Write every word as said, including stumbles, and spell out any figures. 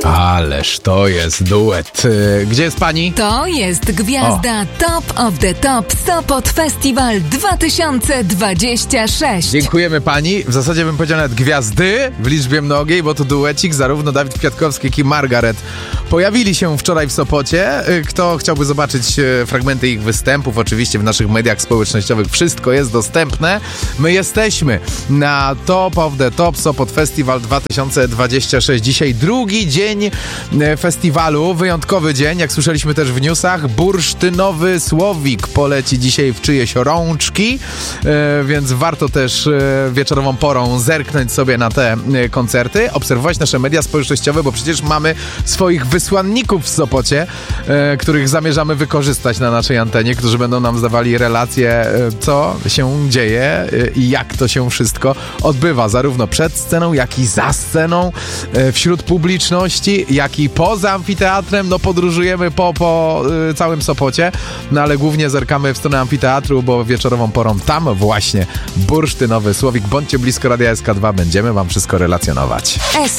Ależ to jest duet. Gdzie jest pani? To jest gwiazda o. Top of the Top Sopot Festival dwa tysiące dwadzieścia sześć. Dziękujemy pani. W zasadzie bym powiedział nawet gwiazdy w liczbie mnogiej, bo to duecik. Zarówno Dawid Kwiatkowski, jak i Margaret pojawili się wczoraj w Sopocie. Kto chciałby zobaczyć fragmenty ich występów, oczywiście w naszych mediach społecznościowych wszystko jest dostępne. My jesteśmy na Top of the Top Sopot Festival dwa tysiące dwadzieścia sześć. Dzisiaj drugi dzień festiwalu, wyjątkowy dzień, jak słyszeliśmy też w newsach. Bursztynowy Słowik poleci dzisiaj w czyjeś rączki, e, więc warto też e, wieczorową porą zerknąć sobie na te e, koncerty, obserwować nasze media społecznościowe, bo przecież mamy swoich wysłanników w Sopocie, e, których zamierzamy wykorzystać na naszej antenie, którzy będą nam zdawali relacje, e, co się dzieje e, i jak to się wszystko odbywa, zarówno przed sceną, jak i za sceną, e, wśród publiczności, jak i poza amfiteatrem. No podróżujemy po, po y, całym Sopocie, no ale głównie zerkamy w stronę amfiteatru, bo wieczorową porą tam właśnie Bursztynowy Słowik. Bądźcie blisko Radia S K dwa, będziemy wam wszystko relacjonować.